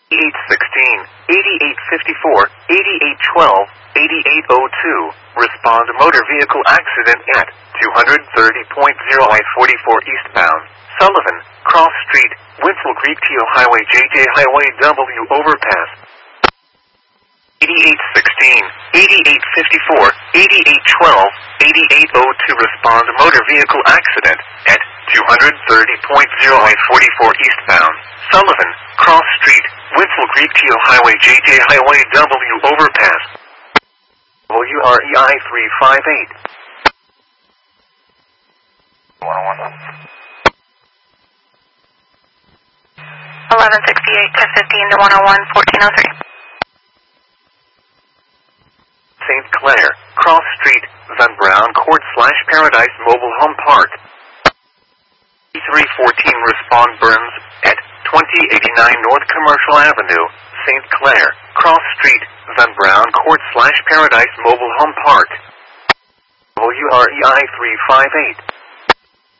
8816, 8854, 8812, 8802. Respond to motor vehicle accident at 230.0 I-44 eastbound. Sullivan, Cross Street, Winslow Creek Teal Highway JJ Highway W overpass. 8816, 8854, 8812, 8802. Respond to motor vehicle accident at 230.0 I-44 eastbound. Sullivan, Cross Street, Winslow Creek Teal Highway JJ Highway W overpass. WREI 358. 1168 to 15 to 101, 1403. St. Clair, Cross Street, Van Brown Court / Paradise Mobile Home Park. 314. Respond Burns at 2089 North Commercial Avenue, St. Clair, Cross Street, Van Brown Court / Paradise Mobile Home Park. WREI 358.